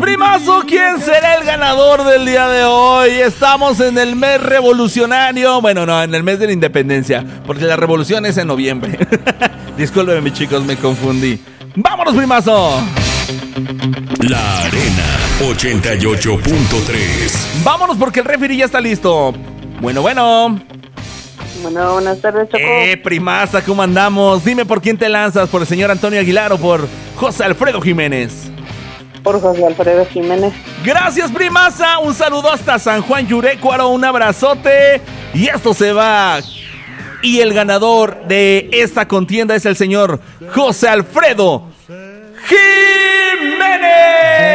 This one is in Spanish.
primazo, ¿quién será el ganador del día de hoy? Estamos en el mes revolucionario. Bueno, no, en el mes de la independencia, porque la revolución es en noviembre. Discúlpenme, mis chicos, me confundí. ¡Vámonos, primazo! La Arena 88.3. Vámonos porque el referee ya está listo. Bueno. Bueno, buenas tardes, Choco. Primaza, ¿cómo andamos? Dime por quién te lanzas, ¿por el señor Antonio Aguilar o por José Alfredo Jiménez? Por José Alfredo Jiménez. Gracias, primaza. Un saludo hasta San Juan Yurecuaro, un abrazote. Y esto se va. Y el ganador de esta contienda es el señor José Alfredo Jiménez.